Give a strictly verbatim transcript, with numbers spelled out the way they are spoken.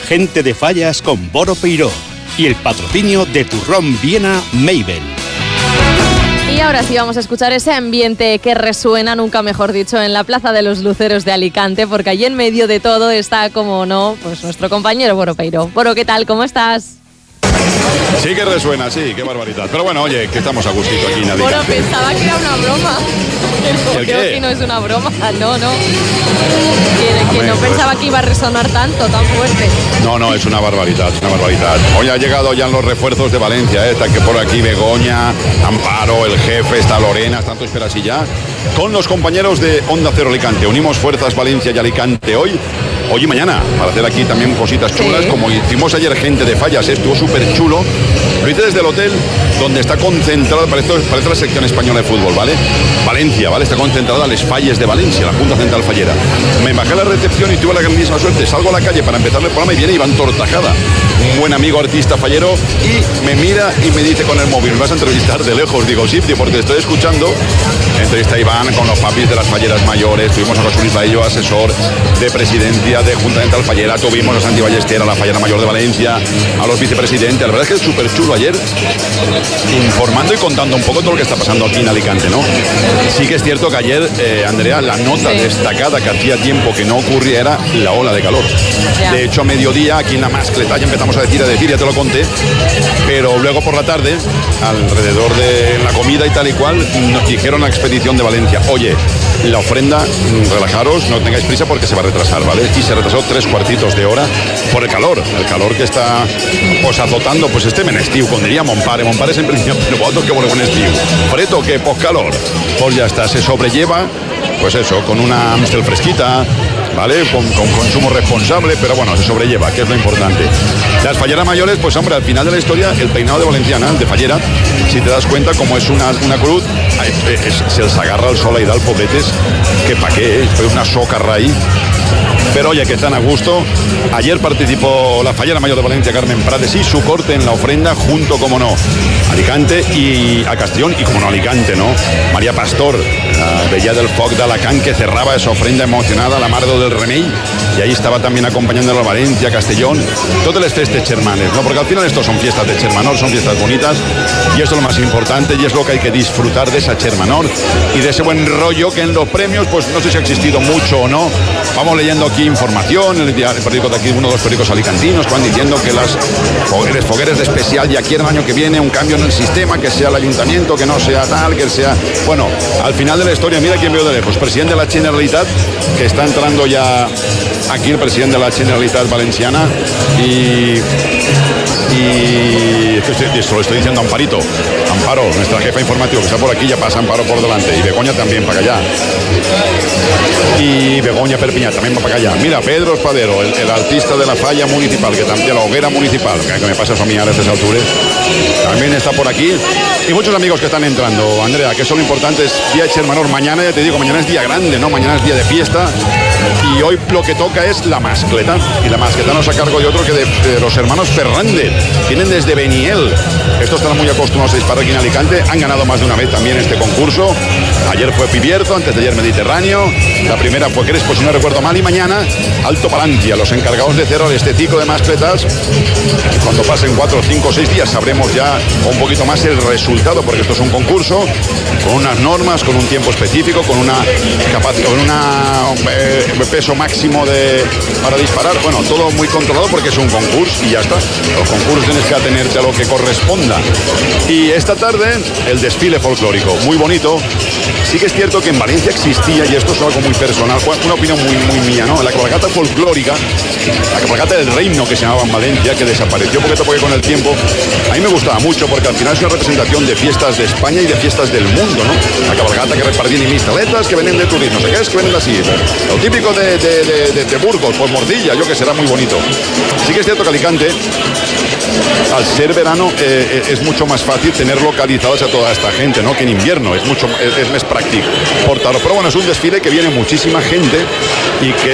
Gente de Fallas con Boro Peiró y el patrocinio de Turrón Viena Mabel. Y ahora sí vamos a escuchar ese ambiente que resuena, nunca mejor dicho, en la Plaza de los Luceros de Alicante, porque allí en medio de todo está, como no, pues nuestro compañero Boro Peiró. Boro, ¿qué tal? ¿Cómo estás? Sí que resuena, sí, qué barbaridad. Pero bueno, oye, que estamos a gustito aquí en Alicante. Bueno, pensaba que era una broma. ¿El Creo qué? que no es una broma, no, no. Que, que no pues- pensaba que iba a resonar tanto, tan fuerte. No, no, es una barbaridad, es una barbaridad. Hoy ha llegado ya los refuerzos de Valencia, ¿eh? Está que por aquí Begoña, Amparo, el jefe, está Lorena, tanto esperas y ya. Con los compañeros de Onda Cero Alicante. Unimos fuerzas Valencia y Alicante hoy, hoy y mañana, para hacer aquí también cositas chulas, Sí. como hicimos ayer Gente de Fallas, ¿eh? Estuvo súper chulo. Lo hice desde el hotel donde está concentrada, parece, parece la sección española de fútbol, ¿vale? Valencia, ¿vale? Está concentrada Les Falles de Valencia, la Junta Central Fallera. Me bajé a la recepción y tuve la grandísima suerte. Salgo a la calle para empezar el programa y viene Iván Tortajada, un buen amigo artista fallero, y me mira y me dice con el móvil: ¿me vas a entrevistar de lejos? Digo, sí, tío, porque estoy escuchando. Entrevista a Iván con los papis de las falleras mayores. Tuvimos a José Luis Baello, asesor de presidencia de Junta Central Fallera. Tuvimos a Santi Ballestera, la fallera mayor de Valencia, a los vicepresidentes. La verdad es que es súper chulo ayer, informando y contando un poco todo lo que está pasando aquí en Alicante, ¿no? Sí que es cierto que ayer, eh, Andrea, la nota Sí. destacada que hacía tiempo que no ocurría era la ola de calor. Ya. De hecho, a mediodía, aquí en la Mascleta, ya empezamos a decir, a decir, ya te lo conté, pero luego por la tarde, alrededor de la comida y tal y cual, nos dijeron la expedición de Valencia: oye, la ofrenda, mm, relajaros, no tengáis prisa porque se va a retrasar, ¿vale? Y se retrasó tres cuartitos de hora por el calor, el calor que está pues azotando pues este menestiu, con diría Montpare. Montpare sempre diría, pero vosotros que bueno con estiu. Freto que pues calor. Pues ya está, se sobrelleva, pues eso, con una Amstel fresquita, ¿vale? Con, con consumo responsable, pero bueno, se sobrelleva, que es lo importante. Las falleras mayores, pues hombre, al final de la historia, el peinado de Valenciana, de fallera, si te das cuenta, como es una, una cruz, es, es, se les agarra el sol ahí dal, pobretes, que pa' qué, es una socarra ahí. Pero oye, que están a gusto. Ayer participó la fallera mayor de Valencia, Carmen Prades, y su corte en la ofrenda, junto, como no, a Alicante y a Castellón, y como no, Alicante, ¿no? María Pastor, la Bella del Foc de Alacant, que cerraba esa ofrenda emocionada, la Mardo del Remei, y ahí estaba también acompañándolo a Valencia, Castellón, todas las festes germanes, ¿no? Porque al final estos son fiestas de Germanor, son fiestas bonitas, y esto es lo más importante, y es lo que hay que disfrutar de esa Germanor y de ese buen rollo que en los premios, pues no sé si ha existido mucho o no. Vamos leyendo aquí información, el, el periódico de aquí, uno de los periódicos alicantinos, que van diciendo que las fogueres, fogueres de especial ya quieren el año que viene un cambio en el sistema, que sea el ayuntamiento, que no sea tal, que sea... Bueno, al final de la historia, mira quién veo de lejos, presidente de la Generalitat, que está entrando ya aquí, el presidente de la Generalitat Valenciana, y... y esto lo estoy diciendo a Amparito, Amparo, nuestra jefa informativa, que está por aquí, ya pasa Amparo por delante, y Begoña también para allá. Y Begoña Perpiñá también va para allá. Mira, Pedro Espadero, el, el artista de la falla municipal, que también de la hoguera municipal, que, que me pasa familiar a estas alturas, también está por aquí. Y muchos amigos que están entrando, Andrea, que eso lo importante es día de Germanor. Mañana, ya te digo, mañana es día grande, ¿no? Mañana es día de fiesta. Y hoy lo que toca es la mascleta. Y la mascleta nos a cargo de otro que de, de los hermanos Fernández. Vienen desde Beniel. Estos están muy acostumbrados a disparar aquí en Alicante. Han ganado más de una vez también este concurso. Ayer fue Pibierto, antes de ayer Mediterráneo. La primera fue Crespo, si no recuerdo mal. Y mañana Alto Palancia, los encargados de cerrar este ciclo de mascletas. Cuando pasen cuatro, cinco, seis días sabremos ya un poquito más el resultado, porque esto es un concurso con unas normas, con un tiempo específico, con una capacidad, con una eh, peso máximo de para disparar. Bueno, todo muy controlado porque es un concurso y ya está. Los concursos tienes que atenerte a lo que corresponda. Y esta tarde el desfile folclórico, muy bonito. Sí que es cierto que en Valencia existía, y esto es algo muy personal, una opinión muy, muy mía, ¿no? La cabalgata folclórica, la cabalgata del reino que se llamaba en Valencia, que desapareció poquito a poco con el tiempo, a mí me gustaba mucho porque al final es una representación de fiestas de España y de fiestas del mundo, ¿no? La cabalgata que repartían y mis taletas que venden de turismo, no sé qué es, que venden así. Lo típico de, de, de, de, de Burgos, pues Morcilla, yo que será muy bonito. Sí que es cierto que Alicante, al ser verano, eh, es mucho más fácil tener localizados a toda esta gente, ¿no? Que en invierno es mucho es, es más práctico portarlo. Pero bueno, es un desfile que viene muchísima gente y que